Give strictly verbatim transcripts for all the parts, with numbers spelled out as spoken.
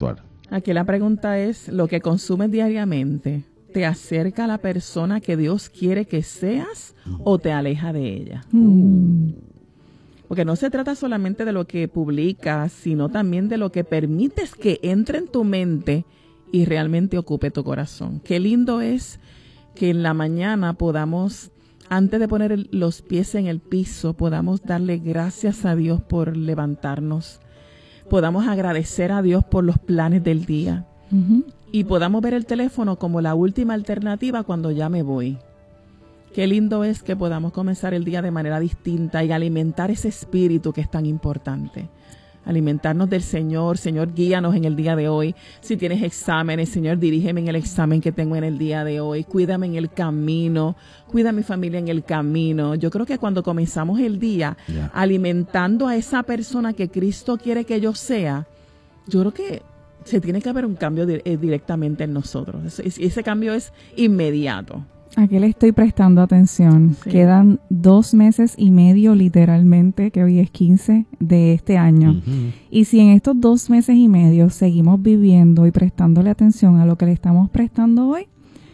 espiritual. Aquí la pregunta es, ¿lo que consumes diariamente te acerca a la persona que Dios quiere que seas o te aleja de ella? Mm. Porque no se trata solamente de lo que publicas, sino también de lo que permites que entre en tu mente y realmente ocupe tu corazón. Qué lindo es que en la mañana podamos, antes de poner el, los pies en el piso, podamos darle gracias a Dios por levantarnos, podamos agradecer a Dios por los planes del día, Uh-huh. y podamos ver el teléfono como la última alternativa cuando ya me voy. Qué lindo es que podamos comenzar el día de manera distinta y alimentar ese espíritu que es tan importante. Alimentarnos del Señor. Señor, guíanos en el día de hoy. Si tienes exámenes, Señor, dirígeme en el examen que tengo en el día de hoy. Cuídame en el camino. Cuida a mi familia en el camino. Yo creo que cuando comenzamos el día Yeah. alimentando a esa persona que Cristo quiere que yo sea, yo creo que se tiene que haber un cambio di- eh, directamente en nosotros. Ese, ese cambio es inmediato. ¿A qué le estoy prestando atención? Sí. Quedan dos meses y medio literalmente, que hoy es quince de este año. Ujú. Y si en estos dos meses y medio seguimos viviendo y prestándole atención a lo que le estamos prestando hoy,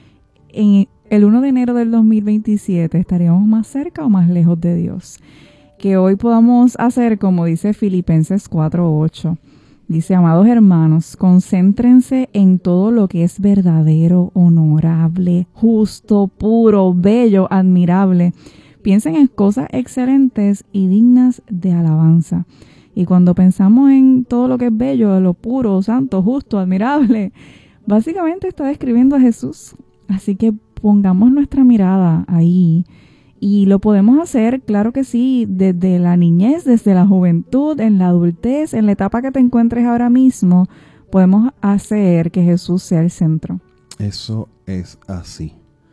en el primero de enero del dos mil veintisiete estaríamos más cerca o más lejos de Dios. Que hoy podamos hacer, como dice Filipenses cuatro ocho. Dice, amados hermanos, concéntrense en todo lo que es verdadero, honorable, justo, puro, bello, admirable. Piensen en cosas excelentes y dignas de alabanza. Y cuando pensamos en todo lo que es bello, lo puro, santo, justo, admirable, básicamente está describiendo a Jesús. Así que pongamos nuestra mirada ahí. Y lo podemos hacer, claro que sí, desde la niñez, desde la juventud, en la adultez, en la etapa que te encuentres ahora mismo, podemos hacer que Jesús sea el centro. Eso es así.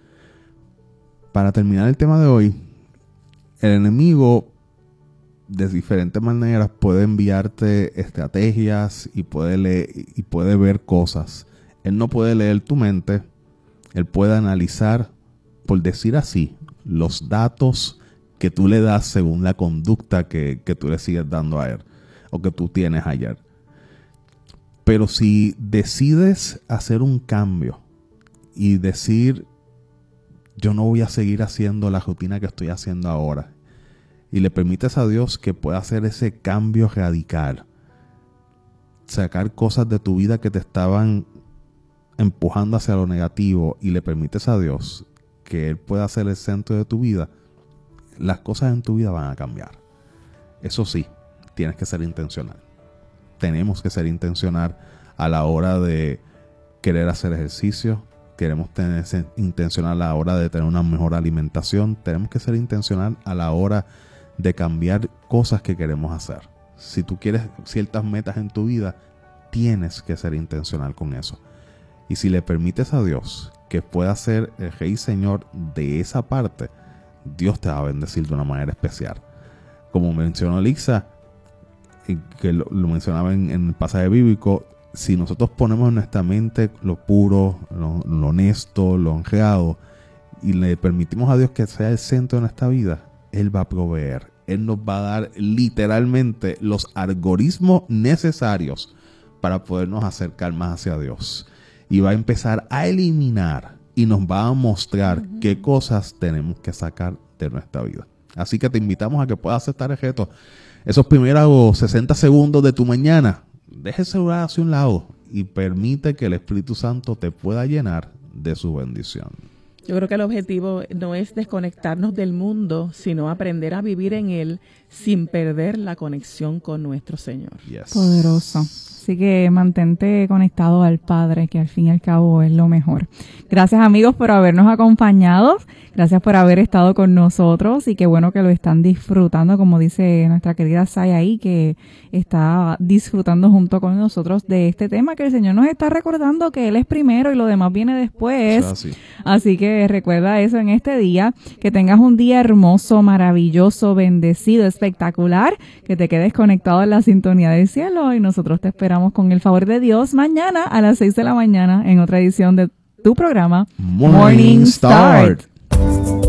Para terminar el tema de hoy, el enemigo de diferentes maneras puede enviarte estrategias y puede leer, y puede ver cosas. Él no puede leer tu mente, él puede analizar, por decir así, los datos que tú le das según la conducta que, que tú le sigues dando a él o que tú tienes ayer. Pero si decides hacer un cambio y decir, yo no voy a seguir haciendo la rutina que estoy haciendo ahora, y le permites a Dios que pueda hacer ese cambio radical, sacar cosas de tu vida que te estaban empujando hacia lo negativo, y le permites a Dios que Él pueda ser el centro de tu vida, las cosas en tu vida van a cambiar. Eso sí, tienes que ser intencional. Tenemos que ser intencional a la hora de querer hacer ejercicio. Queremos tener ser intencional a la hora de tener una mejor alimentación. Tenemos que ser intencional a la hora de cambiar cosas que queremos hacer. Si tú quieres ciertas metas en tu vida, tienes que ser intencional con eso. Y si le permites a Dios que pueda ser el Rey y Señor de esa parte, Dios te va a bendecir de una manera especial. Como mencionó Lixa, que lo, lo mencionaba en, en el pasaje bíblico, si nosotros ponemos en nuestra mente lo puro, lo, lo honesto, lo honrado, y le permitimos a Dios que sea el centro de nuestra vida, Él va a proveer. Él nos va a dar literalmente los algoritmos necesarios para podernos acercar más hacia Dios. Y va a empezar a eliminar y nos va a mostrar uh-huh. qué cosas tenemos que sacar de nuestra vida. Así que te invitamos a que puedas aceptar el reto. Esos primeros sesenta segundos de tu mañana, deja el celular hacia un lado y permite que el Espíritu Santo te pueda llenar de su bendición. Yo creo que el objetivo no es desconectarnos del mundo, sino aprender a vivir en él sin perder la conexión con nuestro Señor. Yes. Poderoso. Así que mantente conectado al Padre, que al fin y al cabo es lo mejor. Gracias, amigos, por habernos acompañado. Gracias por haber estado con nosotros y qué bueno que lo están disfrutando, como dice nuestra querida Saya ahí, que está disfrutando junto con nosotros de este tema que el Señor nos está recordando que Él es primero y lo demás viene después. Así. Así que recuerda eso en este día, que tengas un día hermoso, maravilloso, bendecido, espectacular, que te quedes conectado en la sintonía del cielo y nosotros te esperamos con el favor de Dios mañana a las seis de la mañana en otra edición de tu programa Morning Start.